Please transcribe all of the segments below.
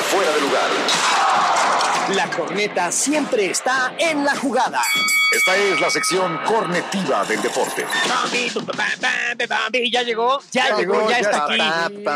fuera de lugar. La corneta siempre está en la jugada. Esta es la sección cornetiva del deporte. Ya llegó, ya está aquí.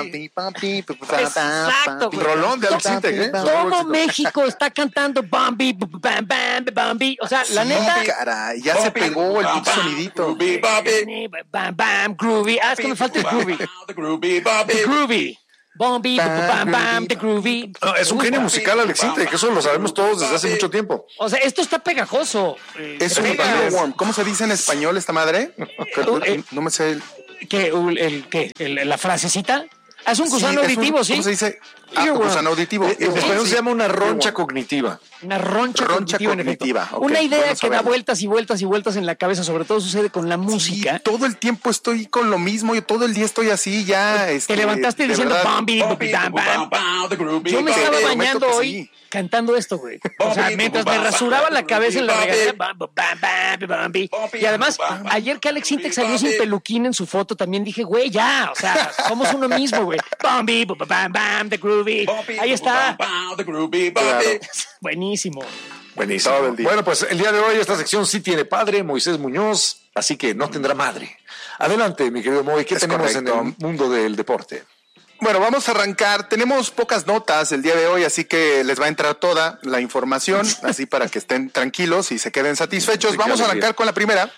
Exacto, güey. Rolón de Alex Intec, ¿eh? Todo México está cantando Bambi, bam, bam, Bambi. O sea, la neta. Caray, ya se pegó el pinche sonidito. Bam, bam, groovy. Es que me falta el groovy. The groovy. Bambi, bam, bam, the groovy. Es un genio musical, Alex Intec, que eso lo sabemos todos desde hace mucho tiempo. O sea, esto está pegajoso. Es un earworm. ¿Cómo se dice en español esta madre? No me sé. ¿La frasecita? Es un gusano auditivo, ¿sí? ¿Cómo se dice? Gusano auditivo. En español se llama una roncha cognitiva. Una roncha cognitiva. Okay, una idea que da vueltas y vueltas y vueltas en la cabeza, sobre todo sucede con la música. Sí, todo el tiempo estoy con lo mismo, yo todo el día estoy así, ya. Te levantaste diciendo Bambi, bam, bam. Yo me estaba bañando hoy cantando esto, güey. O sea, mientras me rasuraba la cabeza en la regadera, Bambi. Y además, ayer que Alex Intec salió sin peluquín en su foto, también dije, güey, ya, o sea, somos uno mismo, güey. Bambi, bam, bam, the groovy. Ahí está. Buenísimo. Bueno, pues el día de hoy esta sección sí tiene padre, Moisés Muñoz, así que no tendrá madre. Adelante, mi querido Moy, ¿qué tenemos en el mundo del deporte? Bueno, vamos a arrancar. Tenemos pocas notas el día de hoy, así que les va a entrar toda la información, así para que estén tranquilos y se queden satisfechos. Vamos a arrancar con la primera.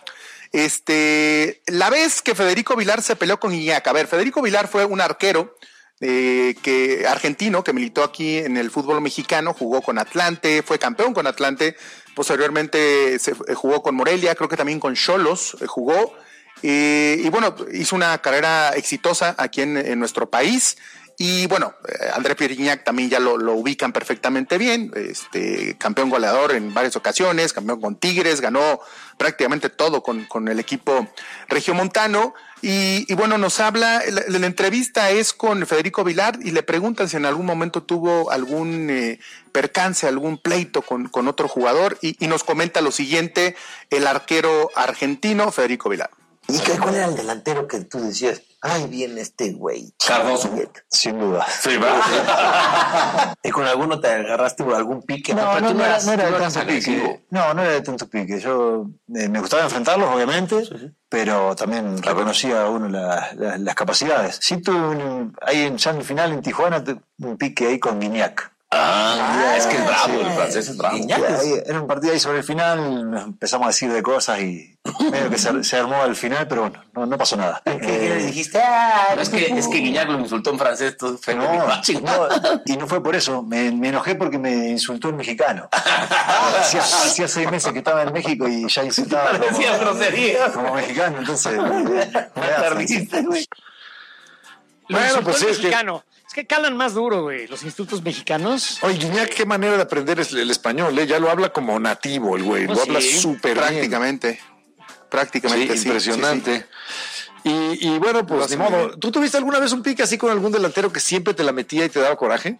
La vez que Federico Vilar se peleó con Gignac. A ver, Federico Vilar fue un arquero argentino que militó aquí en el fútbol mexicano, jugó con Atlante, fue campeón con Atlante, posteriormente jugó con Morelia, creo que también con Xolos jugó. Y bueno, hizo una carrera exitosa aquí en nuestro país. Y bueno, André Pierre Gignac también ya lo ubican perfectamente bien, campeón goleador en varias ocasiones, campeón con Tigres, ganó prácticamente todo con el equipo regiomontano. Y bueno, nos habla, la entrevista es con Federico Vilar y le preguntan si en algún momento tuvo algún percance, algún pleito con otro jugador y nos comenta lo siguiente, el arquero argentino Federico Vilar. ¿Y cuál era el delantero que tú decías? Ay, viene este güey. Cardoso. Sin duda. Sí, va. ¿Y con alguno te agarraste algún pique? No era de tanto pique. No era de tanto pique. Yo me gustaba enfrentarlos, obviamente, pero también reconocía a uno las capacidades. Sí tuve ahí ya en el final en Tijuana un pique ahí con Gignac. Es que es bravo, el francés es bravo. Era un partido ahí sobre el final, nos empezamos a decir de cosas y medio que se armó al final, pero bueno, no pasó nada. ¿Qué le dijiste? Es que Gignac lo insultó en francés, y no fue por eso, me enojé porque me insultó en mexicano. Hacía 6 meses que estaba en México y ya insultaba como mexicano, entonces bueno, pues es mexicano. Es que calan más duro, güey, los institutos mexicanos. Oye, Gignac, qué manera de aprender el español, ¿eh? Ya lo habla como nativo el güey, lo habla súper prácticamente, sí, impresionante. Sí. Y bueno, pues ni modo. ¿Tú tuviste alguna vez un pique así con algún delantero que siempre te la metía y te daba coraje?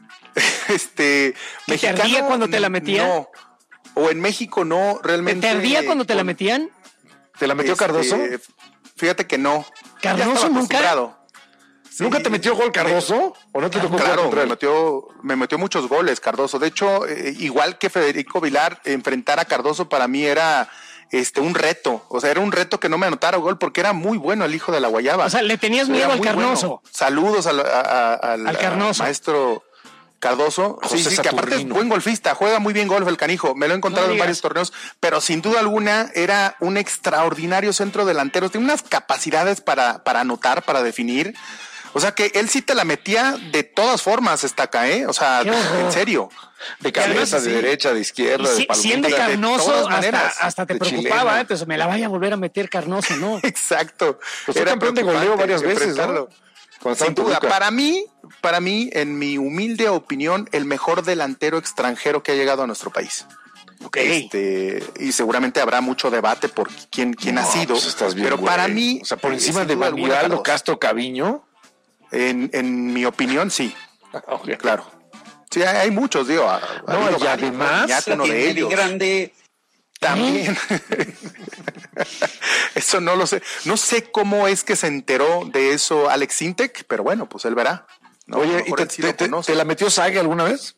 ¿Te ardía cuando te la metía? No, o en México no, realmente. ¿Te ardía cuando te la metían? ¿Te la metió Cardoso? Fíjate que no. ¿Cardoso nunca? Sí. ¿Nunca te metió gol Cardoso? ¿O no te tocó? Claro, me metió muchos goles Cardoso. De hecho, igual que Federico Vilar, enfrentar a Cardoso para mí era un reto. O sea, era un reto que no me anotara gol porque era muy bueno el hijo de la guayaba. O sea, le tenías miedo al Carnoso. Bueno. Saludos al Carnoso. Maestro Cardoso. Sí, que aparte es buen golfista, juega muy bien golf el canijo. Me lo he encontrado en varios torneos, pero sin duda alguna era un extraordinario centro delantero. Tiene unas capacidades para anotar, para definir. O sea que él sí te la metía de todas formas, Estaca, O sea, en serio. De cabeza, de derecha, de izquierda, de palomita. Siendo Carnoso, hasta te preocupaba, entonces me la vaya a volver a meter Carnoso, ¿no? Exacto. Pues era campeón de goleo varias veces, ¿no? Sin duda. Para mí, en mi humilde opinión, el mejor delantero extranjero que ha llegado a nuestro país. Okay. Y seguramente habrá mucho debate por quién ha sido. Pues estás bien, pero para mí, o sea, por encima de Manuel Castro Caviño. En mi opinión, sí. Claro. Sí, hay muchos, digo. Y además, uno de ellos. Grande. También. Eso no lo sé. No sé cómo es que se enteró de eso Alex Intec, pero bueno, pues él verá. ¿no? Oye, ¿y te la metió Sague alguna vez?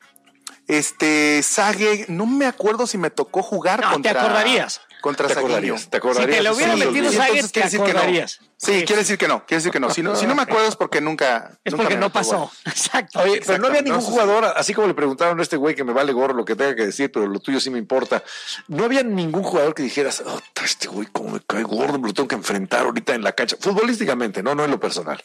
Sague, no me acuerdo si me tocó jugar contra... te acordarías. Contra Saguinho. ¿Te acordarías? Si te lo hubiera metido Sague, te acordarías. Sí, quiere decir que no. Si no me acuerdo es porque nunca... Es porque no pasó. Exacto. Oye, pero no había ningún jugador, así como le preguntaron a este güey que me vale gorro lo que tenga que decir, pero lo tuyo sí me importa. No había ningún jugador que dijeras, este güey cómo me cae gordo, me lo tengo que enfrentar ahorita en la cancha. Futbolísticamente, no en lo personal.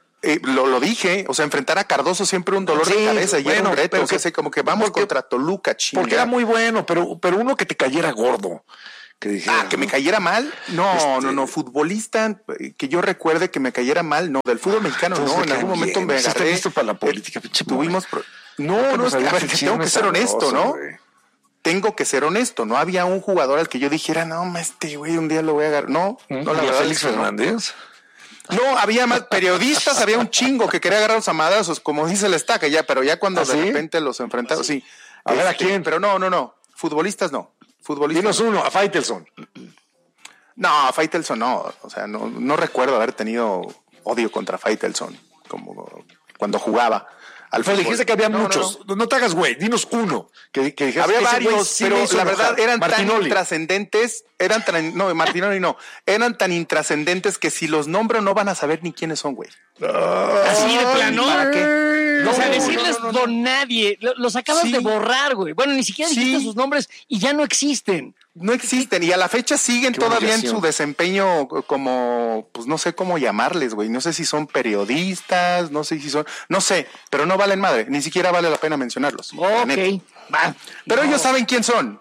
Lo dije, o sea, enfrentar a Cardoso siempre un dolor de cabeza y era un reto, pero como que vamos contra Toluca, chinga. Porque era muy bueno, pero uno que te cayera gordo. Que dijera, que me cayera mal. No, futbolista que yo recuerde que me cayera mal, no, del fútbol mexicano, no, en algún momento me agarré. Listo para la política, tuvimos no, es que tengo que ser honesto, ¿no? Tengo que ser honesto, no había un jugador al que yo dijera, no, este güey un día lo voy a agarrar. No, la verdad. Félix Fernández. No, había más periodistas, había un chingo que quería agarrar los amadrazos, como dice la estaca, pero ya cuando de repente los enfrentaron, sí. A ver, ¿a quién? Pero no, futbolistas no. Dinos uno, a Faitelson. No, a Faitelson no, o sea, no recuerdo haber tenido odio contra Faitelson, como cuando jugaba. Alfredo, dijiste que había muchos. No te hagas güey, dinos uno. Que dijeras, había varios, sí, pero la verdad eran Martinoli. Tan intrascendentes, Martinoli no, eran tan intrascendentes que si los nombro no van a saber ni quiénes son, güey. Así de plano. ¿Para qué? O sea, decirles don nadie, los acabas de borrar, güey. Bueno, ni siquiera dijiste sus nombres y ya no existen. No existen y a la fecha siguen todavía en su desempeño como, pues no sé cómo llamarles, güey. No sé si son periodistas, no sé, pero no valen madre. Ni siquiera vale la pena mencionarlos. Ok, va. Pero ellos saben quién son.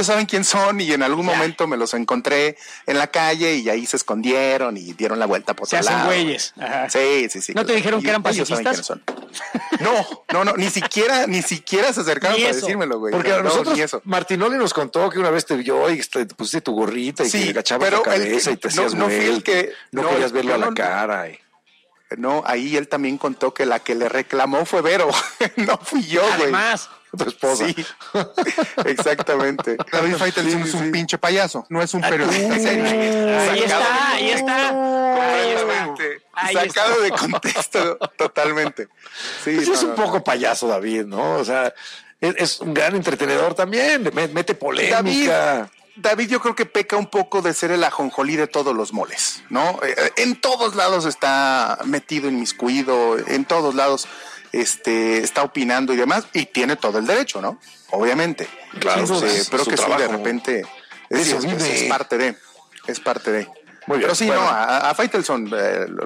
Y en algún momento me los encontré en la calle y ahí se escondieron y dieron la vuelta por otro lado. Se hacen güeyes. Ajá. Sí. ¿No te dijeron que eran pacifistas? No, ni siquiera se acercaron para decírmelo, güey. Porque a nosotros Martinoli nos contó que una vez te vio y te pusiste tu gorrita y te agachabas la cabeza y te hacías no fui el que no querías verle a la cara. No, ahí él también contó que la que le reclamó fue Vero. No fui yo, güey. Además, tu esposa. Sí, exactamente. David Faitelson es un pinche payaso, no es un periodista. Ahí está. Sacado de contexto totalmente. Sí, pues es un poco payaso, David, ¿no? O sea, es un gran entretenedor también, mete polémica. David yo creo que peca un poco de ser el ajonjolí de todos los moles, ¿no? En todos lados está metido, inmiscuido, en todos lados está opinando y demás, y tiene todo el derecho, ¿no? Obviamente. Claro, pero que sí, de repente es parte de. Muy bien, pero sí, bueno. No, a Faitelson